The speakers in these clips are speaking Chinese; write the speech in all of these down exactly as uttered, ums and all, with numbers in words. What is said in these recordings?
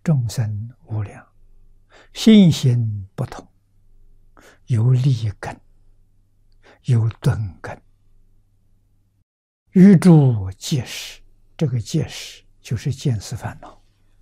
众生无量，心行不同，有利根，有钝根，欲诸见识，这个见识就是见思烦恼。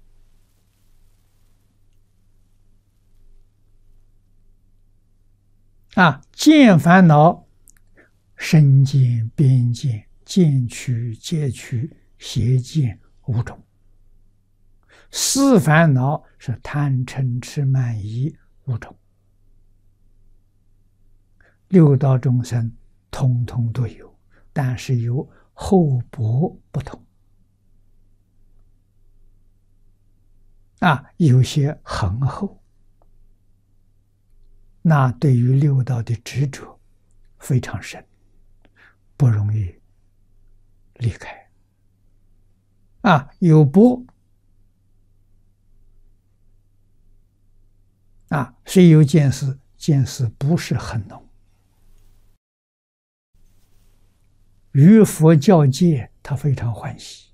啊，见烦恼，身见、边见、见取、戒取、邪见五种；思烦恼是贪嗔痴慢疑五种。六道众生通通都有，但是有厚薄不同。啊，有些很厚，那对于六道的执着非常深，不容易离开。啊，有薄，啊，虽有见思，见思不是很浓。与佛教界，他非常欢喜，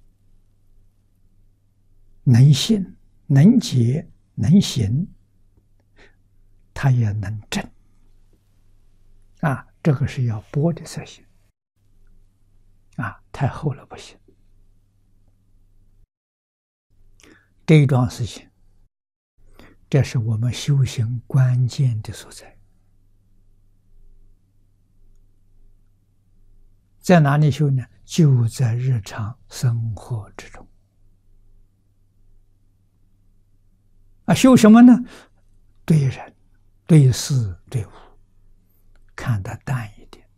能信、能解、能行，他也能证。啊，这个是要薄的色性。啊，太厚了不行。这一桩事情，这是我们修行关键的所在。在哪里修呢？就在日常生活之中。啊，修什么呢？对人、对事、对物，看得淡一点。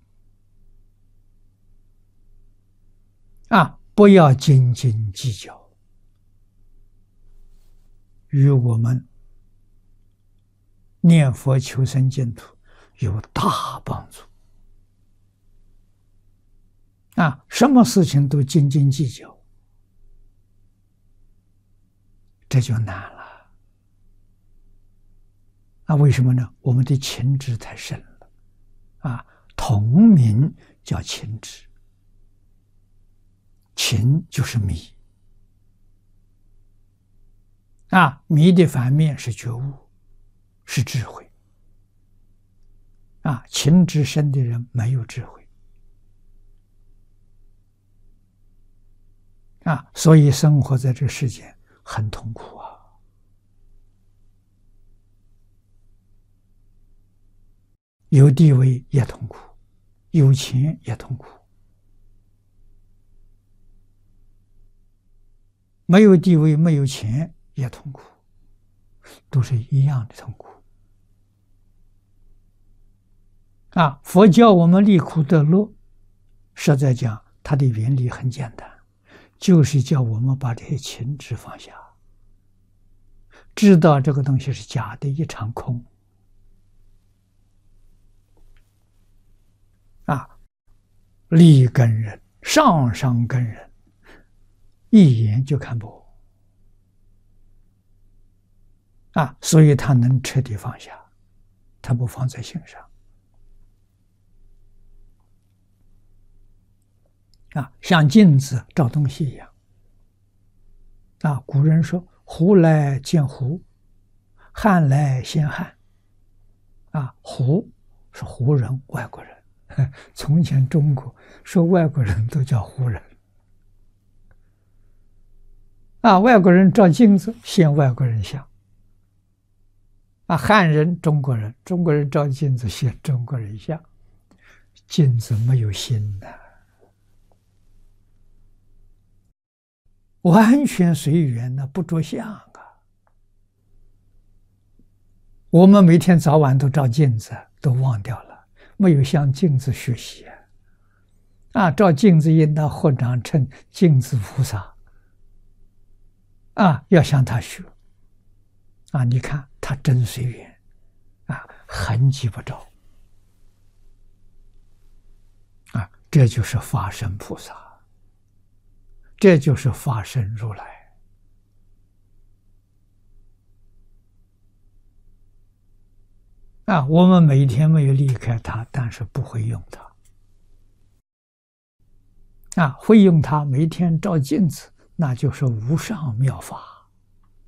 啊，不要斤斤计较，与我们念佛求生净土有大帮助。啊，什么事情都斤斤计较，这就难了。啊，为什么呢？我们的情执太深了。啊，同名叫情执，情就是迷。啊，迷的反面是觉悟，是智慧。啊，情执深的人没有智慧。啊，所以生活在这个世间很痛苦啊！有地位也痛苦，有钱也痛苦，没有地位、没有钱也痛苦，都是一样的痛苦。啊，佛教我们离苦得乐，实在讲，它的原理很简单。就是叫我们把这些情执放下，知道这个东西是假的，一场空。啊，立根人、上上根人，一眼就看破。啊，所以他能彻底放下，他不放在心上。啊，像镜子照东西一样。啊，古人说“胡来见胡，汉来见汉”。啊，胡是胡人，外国人。从前中国说外国人都叫胡人。啊，外国人照镜子现外国人相。啊，汉人、中国人，中国人照镜子现中国人相。镜子没有心的。完全随缘的，不着相啊！我们每天早晚都照镜子，都忘掉了，没有向镜子学习啊！啊，照镜子应当合掌称镜子菩萨啊，要向他学啊！你看他真随缘啊，痕迹不着啊，这就是法身菩萨。这就是法身如来。啊，我们每天没有离开它，但是不会用它。啊，会用它，每天照镜子，那就是无上妙法。